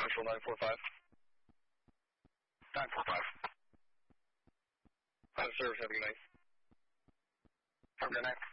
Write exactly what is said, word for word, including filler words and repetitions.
Central nine four five. nine four five. Out of service, have a good night. Have a good night.